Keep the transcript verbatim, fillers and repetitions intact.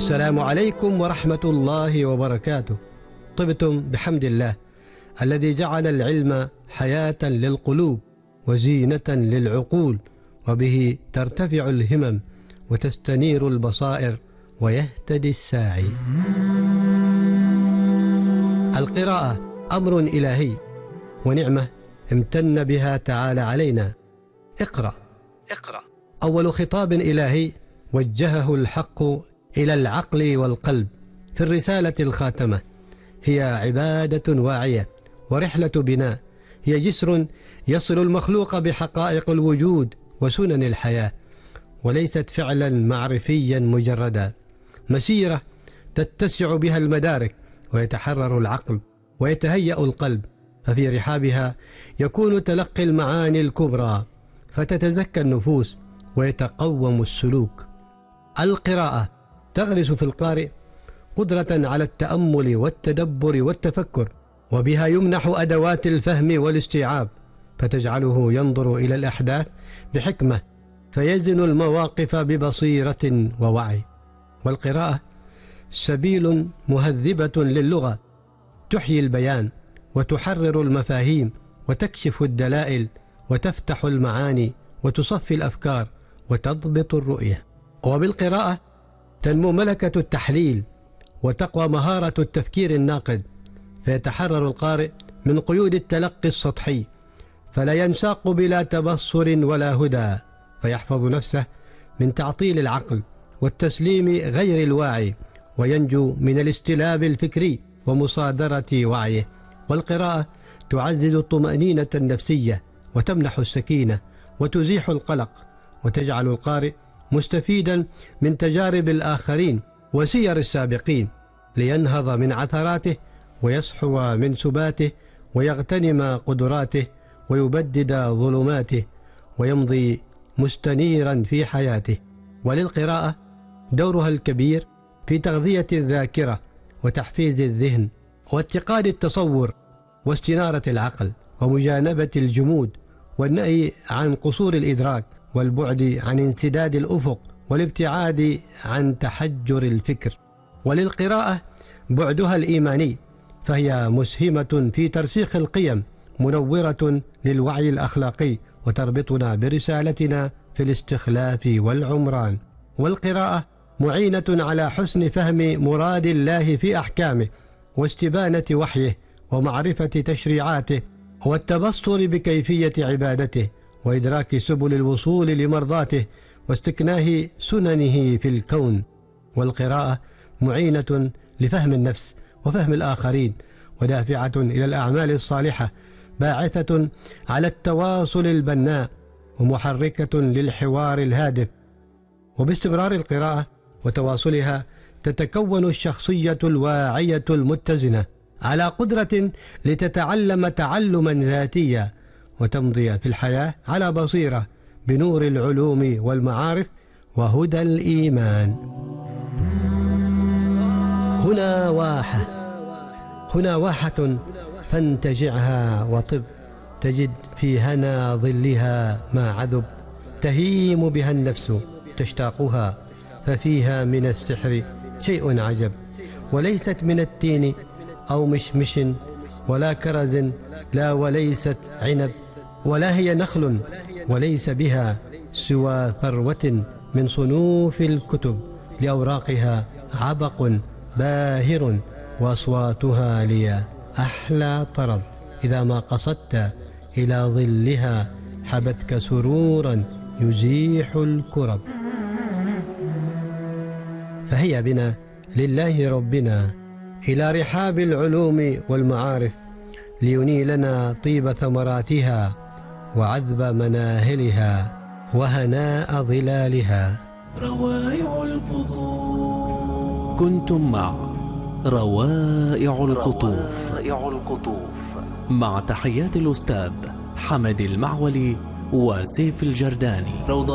السلام عليكم ورحمة الله وبركاته. طبتم بحمد الله الذي جعل العلم حياة للقلوب وزينة للعقول، وبه ترتفع الهمم وتستنير البصائر ويهتدي الساعي. القراءة أمر إلهي ونعمة امتن بها تعالى علينا. اقرأ اقرأ أول خطاب إلهي وجهه الحق إلى العقل والقلب في الرسالة الخاتمة، هي عبادة واعية ورحلة بناء، هي جسر يصل المخلوق بحقائق الوجود وسنن الحياة، وليست فعلا معرفيا مجردا، مسيرة تتسع بها المدارك ويتحرر العقل ويتهيأ القلب، ففي رحابها يكون تلقي المعاني الكبرى فتتزكى النفوس ويتقوم السلوك. القراءة تغرس في القارئ قدرة على التأمل والتدبر والتفكر، وبها يمنح أدوات الفهم والاستيعاب، فتجعله ينظر إلى الأحداث بحكمة فيزن المواقف ببصيرة ووعي. والقراءة سبيل مهذبة للغة، تحيي البيان وتحرر المفاهيم وتكشف الدلائل وتفتح المعاني وتصفي الأفكار وتضبط الرؤية. وبالقراءة تنمو ملكة التحليل وتقوى مهارة التفكير الناقد، فيتحرر القارئ من قيود التلقي السطحي، فلا ينساق بلا تبصر ولا هدى، فيحفظ نفسه من تعطيل العقل والتسليم غير الواعي، وينجو من الاستلاب الفكري ومصادرة وعيه. والقراءة تعزز الطمأنينة النفسية وتمنح السكينة وتزيح القلق، وتجعل القارئ مستفيدا من تجارب الآخرين وسير السابقين، لينهض من عثراته ويصحو من سباته ويغتنم قدراته ويبدد ظلماته ويمضي مستنيرا في حياته. وللقراءة دورها الكبير في تغذية الذاكرة وتحفيز الذهن واتقاد التصور واستنارة العقل ومجانبة الجمود والنهي عن قصور الإدراك والبعد عن انسداد الأفق والابتعاد عن تحجر الفكر. وللقراءة بعدها الإيماني، فهي مسهمة في ترسيخ القيم، منورة للوعي الأخلاقي، وتربطنا برسالتنا في الاستخلاف والعمران. والقراءة معينة على حسن فهم مراد الله في أحكامه واستبانة وحيه ومعرفة تشريعاته والتبصر بكيفية عبادته وإدراك سبل الوصول لمرضاته واستكناه سننه في الكون. والقراءة معينة لفهم النفس وفهم الآخرين، ودافعة إلى الأعمال الصالحة، باعثة على التواصل البناء، ومحركة للحوار الهادف. وباستمرار القراءة وتواصلها تتكون الشخصية الواعية المتزنة على قدرة لتتعلم تعلما ذاتيا، وتمضي في الحياة على بصيرة بنور العلوم والمعارف وهدى الإيمان. هنا واحة هنا واحة فانتجعها وطب، تجد في هنا ظلها ما عذب، تهيم بها النفس تشتاقها، ففيها من السحر شيء عجب، وليست من التين أو مشمش ولا كرز، لا وليست عنب، ولا هي نخل، وليس بها سوى ثروة من صنوف الكتب، لأوراقها عبق باهر وأصواتها لي أحلى طرب، إذا ما قصدت إلى ظلها حبتك سرورا يزيح الكرب. فهي بنا لله ربنا إلى رحاب العلوم والمعارف، لينيلنا طيب ثمراتها وعذب مناهلها وهناء ظلالها. روائع القطوف. كنتم مع روائع القطوف مع تحيات الأستاذ حمد المعولي وسيف الجرداني.